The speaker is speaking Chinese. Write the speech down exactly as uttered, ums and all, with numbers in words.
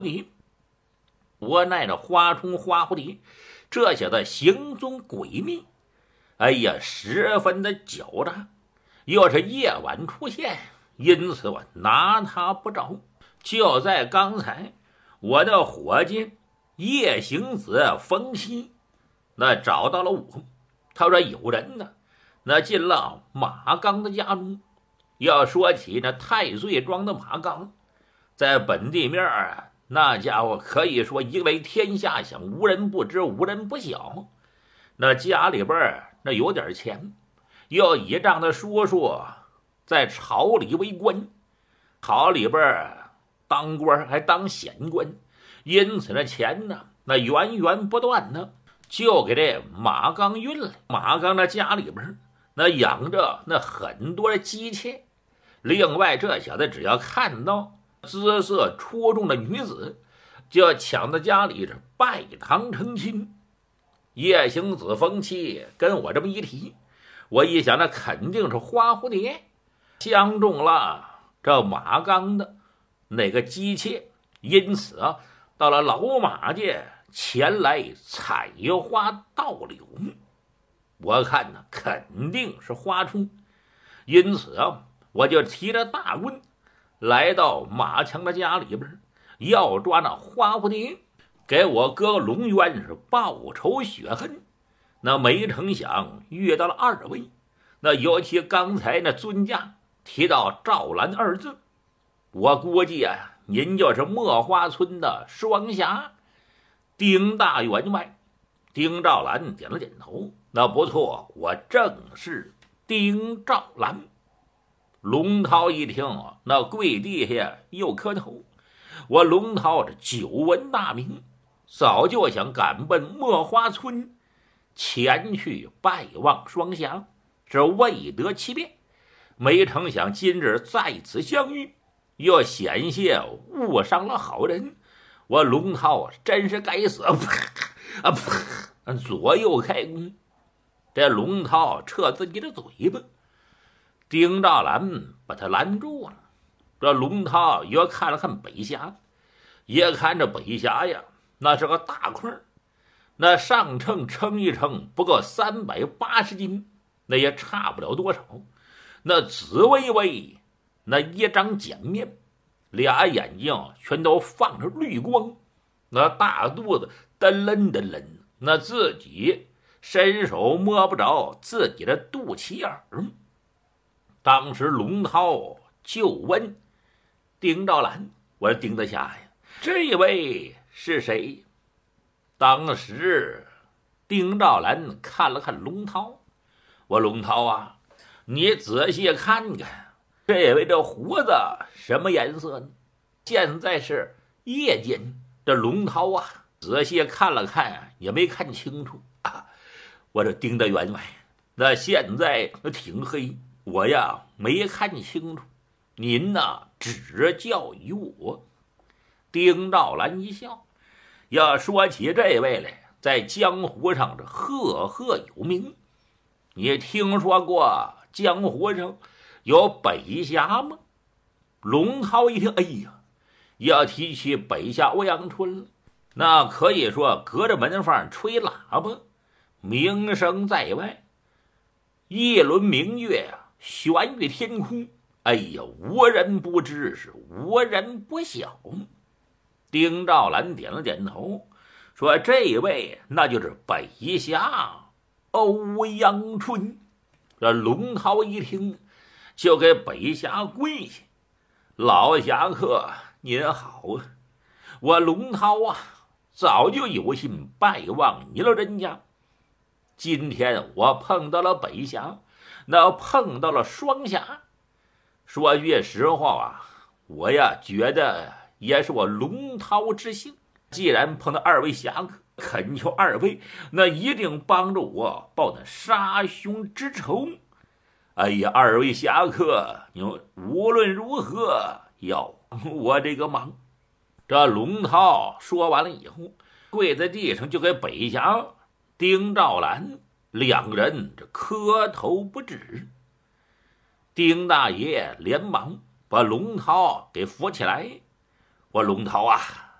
你我奈那花冲花蝴蝶这小子行踪诡秘，哎呀，十分的狡诈，又是夜晚出现，因此我拿他不着。就在刚才，我的伙计夜行子冯七那找到了我，他说有人呢，那进了马刚的家中。要说起那太岁庄的马刚，在本地面啊，那家伙可以说一为天下响，无人不知，无人不晓。那家里边那有点钱，又倚仗的叔叔在朝里为官，朝里边当官还当显官，因此那钱呢，那源源不断呢，就给这马刚运了。马刚的家里边那养着那很多的鸡妾，另外这小子只要看到姿色出众的女子，就要抢到家里这拜堂成亲。夜行子风气跟我这么一提，我一想那肯定是花蝴蝶相中了这马刚的那个姬妾，因此啊，到了老马家前来采花盗柳。我看呢肯定是花冲，因此啊，我就提着大棍来到马强的家里边，要抓那花蝴蝶，给我哥龙渊是报仇雪恨。那没成想遇到了二位，那尤其刚才那尊驾提到赵兰二字，我估计啊，您就是墨花村的双侠丁大员外。丁兆兰点了点头，那不错，我正是丁兆兰。龙涛一听，那跪地下又磕头。我龙涛这久闻大名，早就想赶奔墨花村前去拜望双侠，是未得其便。没成想今日在此相遇，又险些误伤了好人。我龙涛真是该死啊！啊噗！左右开弓，这龙涛撤自己的嘴巴，丁兆兰把他拦住了。这龙涛又看了看北峡，也看着北峡呀，那是个大块，那上称称一称不够三百八十斤，那也差不了多少。那紫薇薇那一张碱面，俩眼睛全都放着绿光，那大肚子噔楞噔楞，那自己伸手摸不着自己的肚脐眼儿。当时龙涛就问丁兆兰：“我说丁得下呀，这位是谁？”当时丁兆兰看了看龙涛，我龙涛啊，你仔细看看，这位这胡子什么颜色呢？现在是夜间。这龙涛啊，仔细看了看也没看清楚啊。我这丁的员外，那现在挺黑，我呀没看清楚，您呐指教于我。丁兆兰一笑，要说起这位来，在江湖上这赫赫有名。你听说过江湖上有北峡吗？龙涛一听，哎呀，要提起北峡欧阳春了，那可以说隔着门缝吹喇叭，名声在外，一轮明月啊，悬于天空。哎呀，无人不知，是无人不晓。丁兆兰点了点头，说：“这位那就是北峡欧阳春。”这龙涛一听，就给北峡跪下：“老侠客，您好啊！我龙涛啊，早就有心拜望你老人家。今天我碰到了北峡，那碰到了双侠。说句实话啊，我呀觉得也是我龙涛之幸。既然碰到二位侠客，恳求二位那一定帮助我报那杀兄之仇。哎呀，二位侠客，你无论如何要我这个忙。”这龙涛说完了以后，跪在地上就给北峡、丁兆兰两人这磕头不止。丁大爷连忙把龙涛给扶起来：“我龙涛啊，